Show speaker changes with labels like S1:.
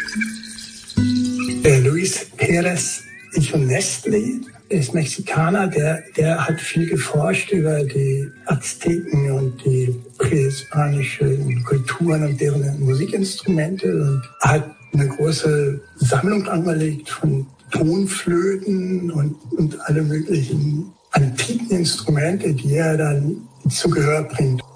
S1: Luis Pérez Isonestli ist Mexikaner, der hat viel geforscht über die Azteken und die prähispanischen Kulturen und deren Musikinstrumente und hat eine große Sammlung angelegt von Tonflöten und alle möglichen antiken Instrumente, die er dann zu Gehör bringt.